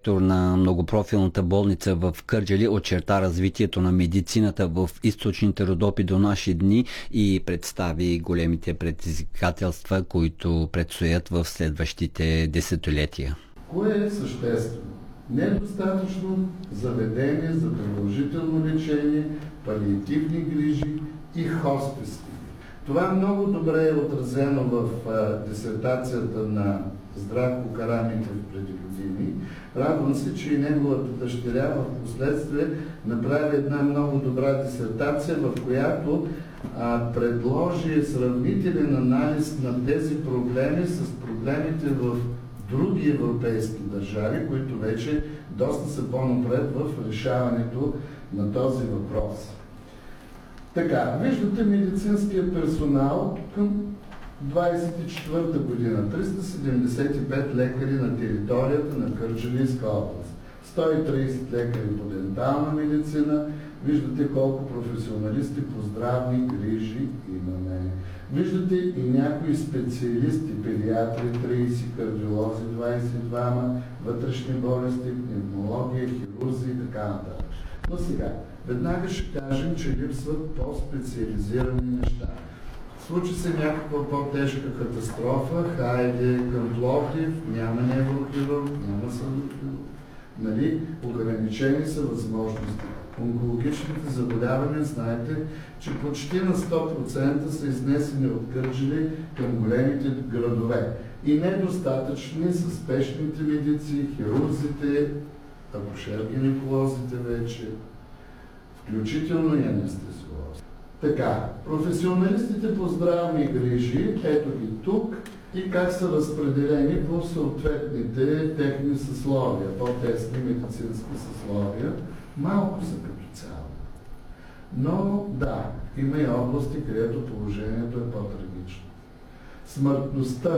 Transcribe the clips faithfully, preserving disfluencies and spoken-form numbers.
директор на многопрофилната болница в Кърджали, очерта развитието на медицината в източните Родопи до наши дни и представи големите предизвикателства, които предстоят в следващите десетилетия. Кое е съществено? Недостатъчно заведение за продължително лечение, палиативни грижи и хосписи. Това много добре е отразено в а, дисертацията на Здравко Карамитов преди години. Радвам се, че и неговата дъщеря в последствие направи една много добра дисертация, в която а, предложи сравнителен анализ на тези проблеми с проблемите в други европейски държави, които вече доста са по-напред в решаването на този въпрос. Така, виждате медицинския персонал към двадесет и четвърта година. триста седемдесет и пет лекари на територията на Кърджалийска област. сто и тридесет лекари по дентална медицина. Виждате колко професионалисти по здравни грижи имаме. Виждате и някои специалисти, педиатри, тридесет, кардиолози, двадесет и два, вътрешни болести, пневмология, хирурзи и така нататък. Но сега, веднага ще кажем, че липсват по-специализирани неща. Случи се някаква по-тежка катастрофа, хайде към Пловдив, няма неврохирург, няма съдохирург. Нали? Ограничени са възможности. Онкологичните заболявания, знаете, че почти на сто процента са изнесени от Кърджали към големите градове. И недостатъчни са спешните медици, хирурзите, акушер-гинеколозите вече, включително и анестезиолози. Така, професионалистите по здравни грижи, ето ги тук, и как са разпределени по съответните техни съсловия, по-тесни медицински съсловия. Малко са като цяло. Но да, има и области, където положението е по-трагично. Смъртността.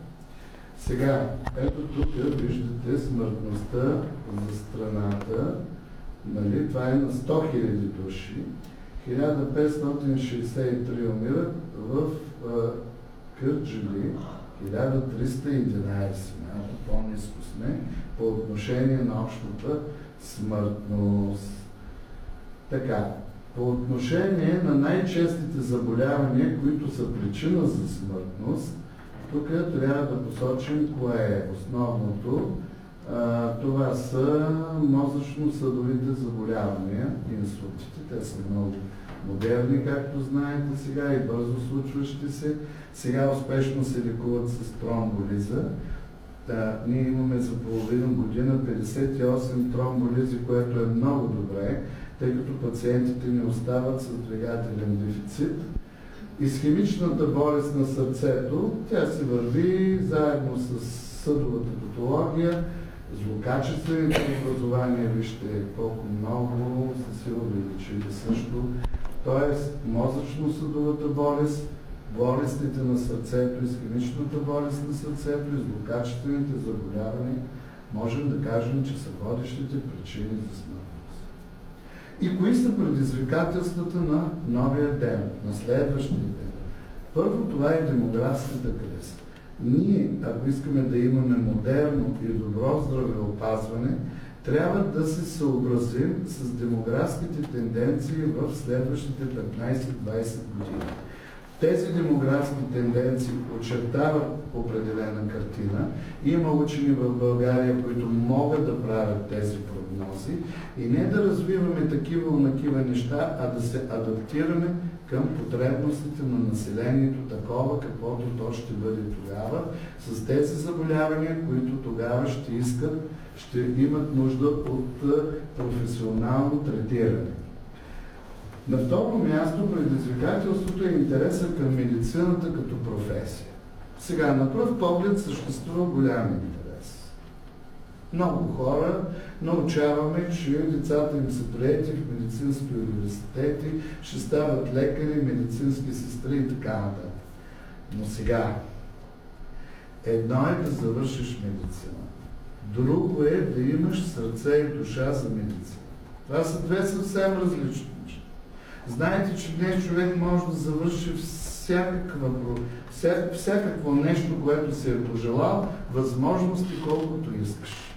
Сега, ето тук виждате смъртността за страната. Нали, това е на сто хиляди души. хиляда петстотин шейсет и три умират в а, Кърджали, хиляда триста и единадесет, малко по-ниско сме, по отношение на общата смъртност. Така, по отношение на най-честите заболявания, които са причина за смъртност, тук трябва да посочим кое е основното. А, това са мозъчно-съдовите заболявания, инсултите. Те са много модерни, както знаете сега, и бързо случващи се. Сега успешно се лекуват с тромболиза. Да, ние имаме за половина година петдесет и осем тромболизи, което е много добре, тъй като пациентите не остават с двигателен дефицит. Исхемичната болест на сърцето, тя се върви заедно с съдовата патология, злокачествените образования, вижте колко много са се увеличили също, т.е. мозъчно-съдовата болест, болестите на сърцето, исхемичната болест на сърцето и злокачествените заболявания, можем да кажем, че са водещите причини за смъртност. И кои са предизвикателствата на новия ден, на следващия ден? Първо, това е демографската криза. Ние, ако искаме да имаме модерно и добро здравеопазване, трябва да се съобразим с демографските тенденции в следващите петнадесет-двадесет години. Тези демографски тенденции очертават определена картина. Има учени в България, които могат да правят тези прогнози и не да развиваме такива онакива неща, а да се адаптираме към потребностите на населението такова, каквото то ще бъде тогава, с тези заболявания, които тогава ще искат, ще имат нужда от професионално третиране. На второ място, предизвикателството е интереса към медицината като професия. Сега, на пръв поглед съществува голям интерес. Много хора научаваме, че децата им са приети в медицински университети, ще стават лекари, медицински сестри и така нататък. Но сега, едно е да завършиш медицина, друго е да имаш сърце и душа за медицина. Това са две съвсем различни неща. Знаете, че днес човек може да завърши всякаква, вся, всякакво нещо, което се е пожелал, възможности колкото искаш.